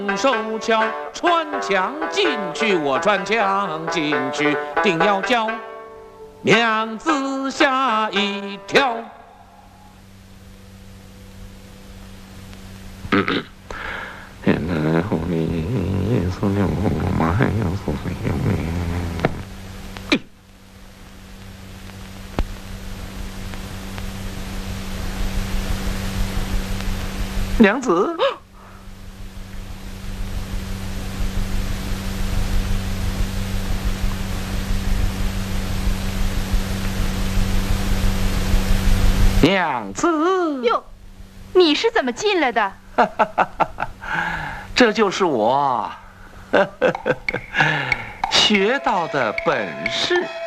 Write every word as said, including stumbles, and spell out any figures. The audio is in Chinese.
手敲，穿墙进去，我穿墙进去，定要叫娘子吓一跳。 现在后里所有我们还要所有呢。娘子，娘子， 哟，你是怎么进来的？ 这就是我学到的本事。